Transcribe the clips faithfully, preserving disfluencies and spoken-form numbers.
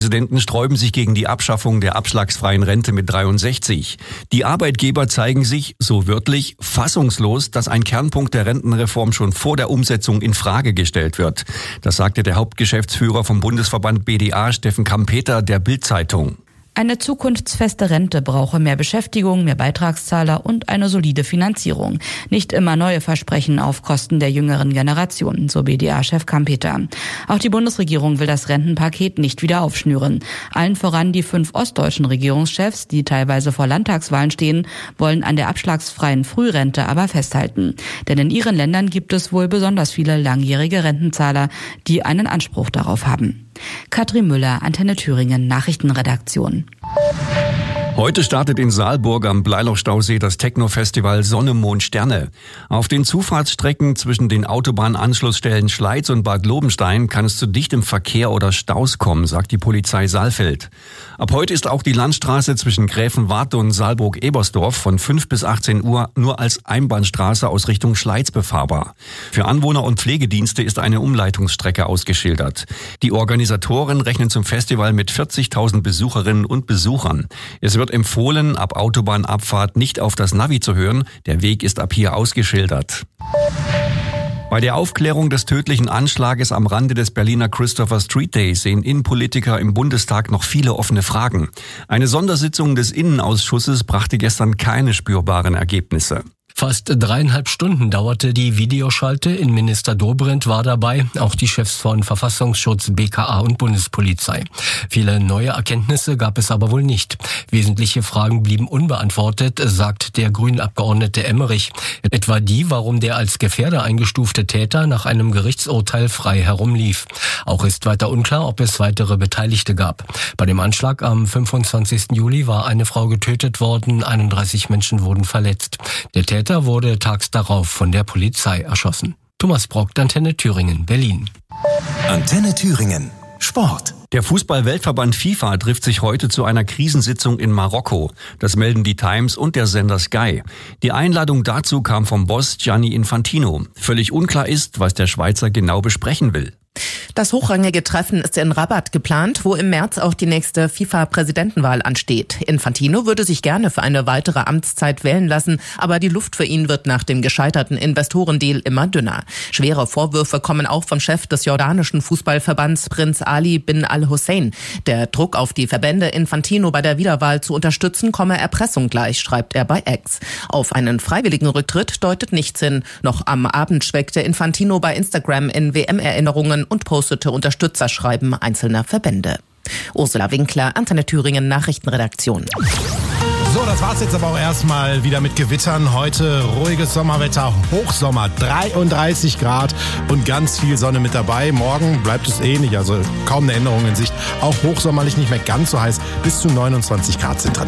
Präsidenten sträuben sich gegen die Abschaffung der abschlagsfreien Rente mit dreiundsechzig. Die Arbeitgeber zeigen sich, so wörtlich, fassungslos, dass ein Kernpunkt der Rentenreform schon vor der Umsetzung in Frage gestellt wird. Das sagte der Hauptgeschäftsführer vom Bundesverband B D A, Steffen Kampeter, der Bild-Zeitung. Eine zukunftsfeste Rente brauche mehr Beschäftigung, mehr Beitragszahler und eine solide Finanzierung. Nicht immer neue Versprechen auf Kosten der jüngeren Generation, so B D A-Chef Kampeter. Auch die Bundesregierung will das Rentenpaket nicht wieder aufschnüren. Allen voran die fünf ostdeutschen Regierungschefs, die teilweise vor Landtagswahlen stehen, wollen an der abschlagsfreien Frührente aber festhalten. Denn in ihren Ländern gibt es wohl besonders viele langjährige Rentenzahler, die einen Anspruch darauf haben. Katrin Müller, Antenne Thüringen, Nachrichtenredaktion. Heute startet in Saalburg am Bleilochstausee das Techno-Festival Sonne, Mond, Sterne. Auf den Zufahrtsstrecken zwischen den Autobahnanschlussstellen Schleiz und Bad Lobenstein kann es zu dichtem Verkehr oder Staus kommen, sagt die Polizei Saalfeld. Ab heute ist auch die Landstraße zwischen Gräfenwarte und Saalburg-Ebersdorf von fünf bis achtzehn Uhr nur als Einbahnstraße aus Richtung Schleiz befahrbar. Für Anwohner und Pflegedienste ist eine Umleitungsstrecke ausgeschildert. Die Organisatoren rechnen zum Festival mit vierzigtausend Besucherinnen und Besuchern. Es wird empfohlen, ab Autobahnabfahrt nicht auf das Navi zu hören. Der Weg ist ab hier ausgeschildert. Bei der Aufklärung des tödlichen Anschlages am Rande des Berliner Christopher Street Day sehen Innenpolitiker im Bundestag noch viele offene Fragen. Eine Sondersitzung des Innenausschusses brachte gestern keine spürbaren Ergebnisse. Fast dreieinhalb Stunden dauerte die Videoschalte. Innenminister Dobrindt war dabei, auch die Chefs von Verfassungsschutz, B K A und Bundespolizei. Viele neue Erkenntnisse gab es aber wohl nicht. Wesentliche Fragen blieben unbeantwortet, sagt der Grünen-Abgeordnete Emmerich. Etwa die, warum der als Gefährder eingestufte Täter nach einem Gerichtsurteil frei herumlief. Auch ist weiter unklar, ob es weitere Beteiligte gab. Bei dem Anschlag am fünfundzwanzigsten Juli war eine Frau getötet worden, einunddreißig Menschen wurden verletzt. Der Täter wurde tags darauf von der Polizei erschossen. Thomas Brock, Antenne Thüringen, Berlin. Antenne Thüringen, Sport. Der Fußball-Weltverband FIFA trifft sich heute zu einer Krisensitzung in Marokko. Das melden die Times und der Sender Sky. Die Einladung dazu kam vom Boss Gianni Infantino. Völlig unklar ist, was der Schweizer genau besprechen will. Das hochrangige Treffen ist in Rabat geplant, wo im März auch die nächste FIFA-Präsidentenwahl ansteht. Infantino würde sich gerne für eine weitere Amtszeit wählen lassen, aber die Luft für ihn wird nach dem gescheiterten Investorendeal immer dünner. Schwere Vorwürfe kommen auch vom Chef des jordanischen Fußballverbands Prinz Ali bin al-Hussein. Der Druck auf die Verbände, Infantino bei der Wiederwahl zu unterstützen, komme Erpressung gleich, schreibt er bei X. Auf einen freiwilligen Rücktritt deutet nichts hin. Noch am Abend schweckte Infantino bei Instagram in W M-Erinnerungen und postete Unterstützerschreiben einzelner Verbände. Ursula Winkler, Antenne Thüringen, Nachrichtenredaktion. So, das war's jetzt aber auch erstmal wieder mit Gewittern. Heute ruhiges Sommerwetter, Hochsommer, dreiunddreißig Grad und ganz viel Sonne mit dabei. Morgen bleibt es ähnlich, also kaum eine Änderung in Sicht. Auch hochsommerlich nicht mehr ganz so heiß, bis zu neunundzwanzig Grad sind drin.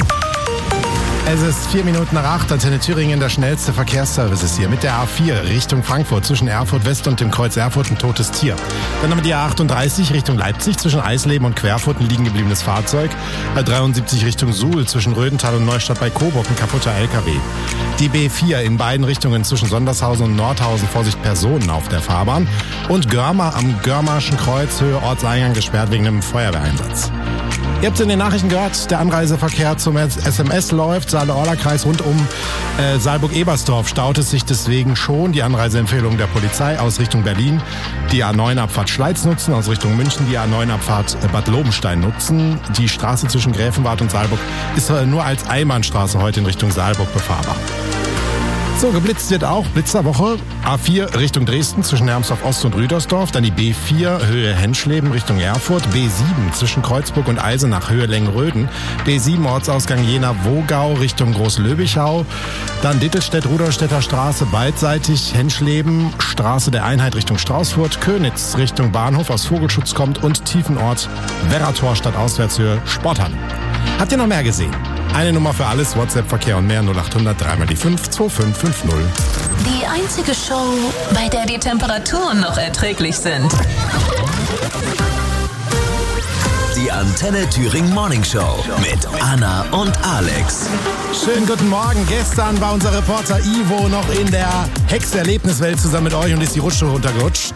Es ist vier Minuten nach acht, Antenne Thüringen, der schnellste Verkehrsservice ist hier. Mit der A vier Richtung Frankfurt zwischen Erfurt West und dem Kreuz Erfurt ein totes Tier. Dann haben wir die A achtunddreißig Richtung Leipzig zwischen Eisleben und Querfurt ein liegen gebliebenes Fahrzeug. A dreiundsiebzig Richtung Suhl zwischen Rödental und Neustadt bei Coburg ein kaputter L K W. Die B vier in beiden Richtungen zwischen Sondershausen und Nordhausen, Vorsicht Personen auf der Fahrbahn. Und Görma am Görmarschen Kreuz, Höhe Ortseingang gesperrt wegen einem Feuerwehreinsatz. Ihr habt es in den Nachrichten gehört, der Anreiseverkehr zum S M S läuft. Saale-Orla-Kreis rund um äh, Saalburg-Ebersdorf staut es sich deswegen schon. Die Anreiseempfehlung der Polizei aus Richtung Berlin. Die A neun Abfahrt Schleiz nutzen, aus Richtung München die A neun Abfahrt Bad Lobenstein nutzen. Die Straße zwischen Gräfenwart und Saalburg ist äh, nur als Einbahnstraße heute in Richtung Saalburg befahrbar. So, geblitzt wird auch Blitzerwoche. A vier Richtung Dresden zwischen Hermsdorf Ost und Rüdersdorf. Dann die B vier Höhe Henschleben Richtung Erfurt. B sieben zwischen Kreuzburg und Eisenach Höhe Lengröden. B sieben Ortsausgang Jena-Wogau Richtung Großlöbichau. Dann Dittelstedt-Rudolstädter Straße beidseitig. Henschleben Straße der Einheit Richtung Straußfurt. Könitz Richtung Bahnhof aus Vogelschutz kommt. Und Tiefenort Werrator Stadt Auswärtshöhe Sporthalle. Habt ihr noch mehr gesehen? Eine Nummer für alles, WhatsApp-Verkehr und mehr null acht hundert drei mal die fünf zwei fünf fünf null. Die einzige Show, bei der die Temperaturen noch erträglich sind. Die Die Antenne Thüringen Morning Show mit Anna und Alex. Schönen guten Morgen. Gestern war unser Reporter Ivo noch in der Hex-Erlebniswelt zusammen mit euch und ist die Rutsche runtergerutscht.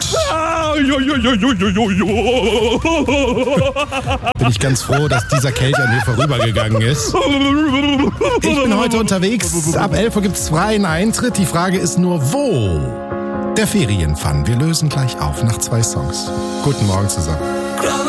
Bin ich ganz froh, dass dieser Kelch an mir vorübergegangen ist. Ich bin heute unterwegs. Ab elf Uhr gibt es freien Eintritt. Die Frage ist nur, wo? Der Ferienfun. Wir lösen gleich auf nach zwei Songs. Guten Morgen zusammen.